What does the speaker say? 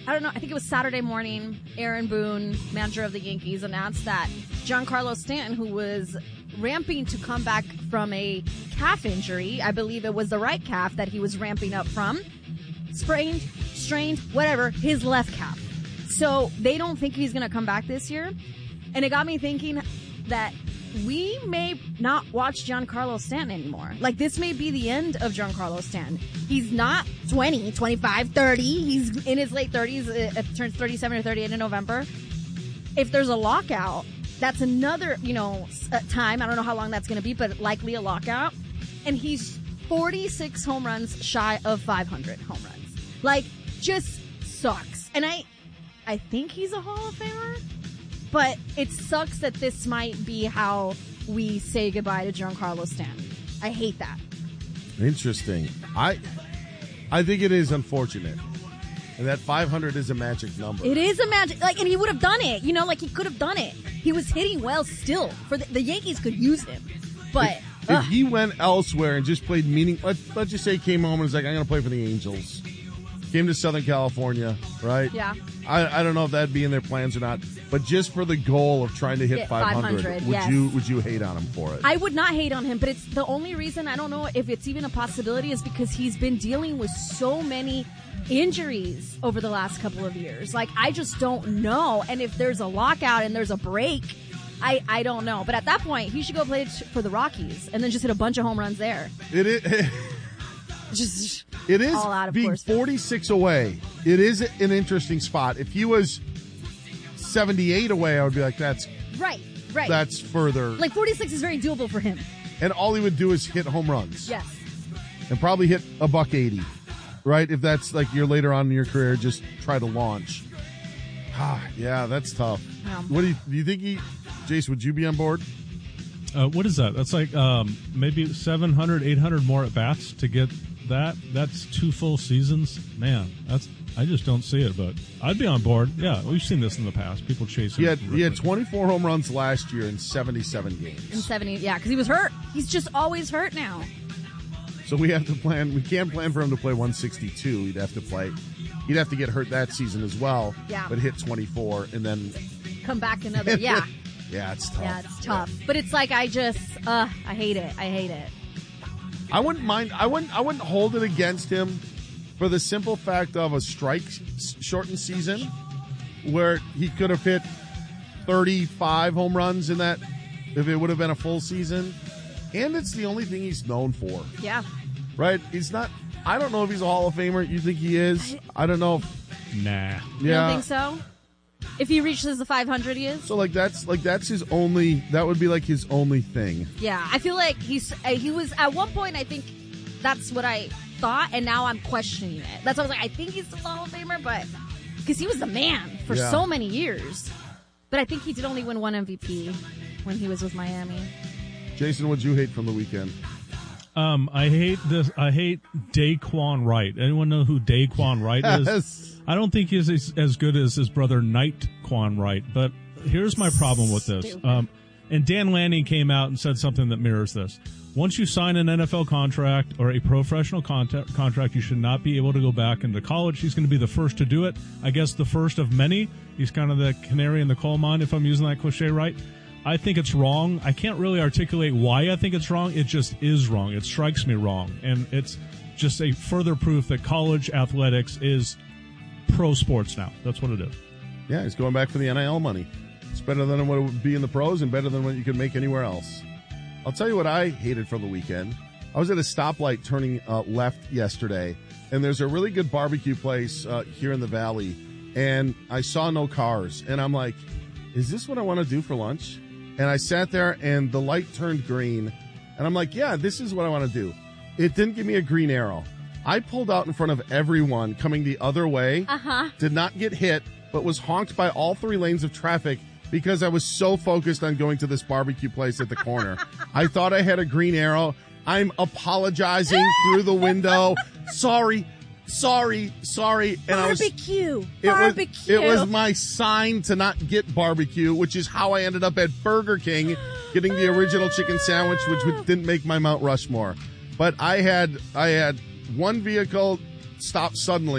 I don't know, I think it was Saturday morning, Aaron Boone, manager of the Yankees, announced that Giancarlo Stanton, who was ramping to come back from a calf injury, I believe it was the right calf that he was ramping up from, sprained, strained, whatever, his left calf. So they don't think he's going to come back this year. And it got me thinking that we may not watch Giancarlo Stanton anymore. Like, this may be the end of Giancarlo Stanton. He's not 20, 25, 30. He's in his late 30s. Turns 37 or 38 in November. If there's a lockout, that's another, time. I don't know how long that's going to be, but likely a lockout. And he's 46 home runs shy of 500 home runs. Like, just sucks. And I think he's a Hall of Famer. But it sucks that this might be how we say goodbye to Giancarlo Stanton. I hate that. Interesting. I think it is unfortunate. And that 500 is a magic number. It is a magic, and he would have done it. He could have done it. He was hitting well still. The Yankees could use him. But if he went elsewhere and just played let's just say he came home and was like, I'm going to play for the Angels. Came to Southern California, right? Yeah. I don't know if that'd be in their plans or not, but just for the goal of trying to hit 500, would you hate on him for it? I would not hate on him, but it's the only reason I don't know if it's even a possibility is because he's been dealing with so many injuries over the last couple of years. Like, I just don't know. And if there's a lockout and there's a break, I don't know. But at that point, he should go play for the Rockies and then just hit a bunch of home runs there. It is all out of being course, 46 away. It is an interesting spot. If he was 78 away, I would be like, that's right. That's further. Like, 46 is very doable for him. And all he would do is hit home runs. Yes. And probably hit a $180, right? If that's like you're later on in your career, just try to launch. Yeah, that's tough. Yeah. What do you think Jace, would you be on board? What is that? That's like maybe 700, 800 more at bats to get that. That's 2 full seasons. Man, I just don't see it, but I'd be on board. Yeah, we've seen this in the past. People chasing. He had 24 home runs last year in 77 games. In 70, yeah, because he was hurt. He's just always hurt now. So we have to plan. We can't plan for him to play 162. He'd have to get hurt that season as well. Yeah. But hit 24 and then come back another. Yeah. Yeah, it's tough. Yeah, it's tough. Yeah. But it's like I hate it. I hate it. I wouldn't mind. I wouldn't hold it against him for the simple fact of a strike-shortened season where he could have hit 35 home runs in that if it would have been a full season. And it's the only thing he's known for. Yeah. Right? He's not. I don't know if he's a Hall of Famer. You think he is? I don't know. Nah. Yeah. You don't think so? If he reaches the 500, he is. So that's his only. That would be like his only thing. Yeah, I feel like he was at one point. I think that's what I thought, and now I'm questioning it. That's why I was like, I think he's the Hall of Famer, but because he was the man for so many years. But I think he did only win one MVP when he was with Miami. Jason, what'd you hate from the weekend? I hate this. I hate Daquan Wright. Anyone know who Daquan Wright is? Yes. I don't think he's as good as his brother Nightquan Wright. But here's my problem with this. And Dan Lanning came out and said something that mirrors this. Once you sign an NFL contract or a professional contract, you should not be able to go back into college. He's going to be the first to do it. I guess the first of many. He's kind of the canary in the coal mine, if I'm using that cliche right. I think it's wrong. I can't really articulate why I think it's wrong. It just is wrong. It strikes me wrong. And it's just a further proof that college athletics is pro sports now. That's what it is. Yeah, he's going back for the NIL money. It's better than what it would be in the pros and better than what you could make anywhere else. I'll tell you what I hated from the weekend. I was at a stoplight turning left yesterday, and there's a really good barbecue place here in the valley, and I saw no cars. And I'm like, is this what I want to do for lunch? And I sat there, and the light turned green, and I'm like, yeah, this is what I want to do. It didn't give me a green arrow. I pulled out in front of everyone coming the other way, did not get hit, but was honked by all 3 lanes of traffic because I was so focused on going to this barbecue place at the corner. I thought I had a green arrow. I'm apologizing through the window. Sorry. And Barbecue. It was my sign to not get barbecue, which is how I ended up at Burger King getting the original chicken sandwich, which didn't make my Mount Rushmore. But I had one vehicle stop suddenly